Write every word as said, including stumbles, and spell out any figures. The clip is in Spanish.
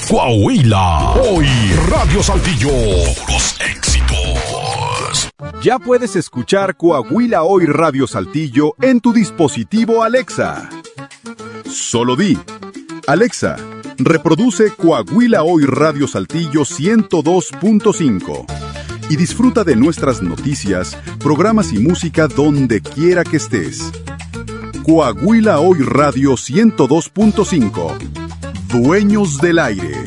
Coahuila. Hoy Radio Saltillo. Puros éxitos. Ya puedes escuchar Coahuila Hoy Radio Saltillo en tu dispositivo Alexa. Solo di: Alexa, reproduce Coahuila Hoy Radio Saltillo ciento dos punto cinco y disfruta de nuestras noticias, programas y música donde quiera que estés. Coahuila Hoy Radio ciento dos punto cinco. Dueños del aire.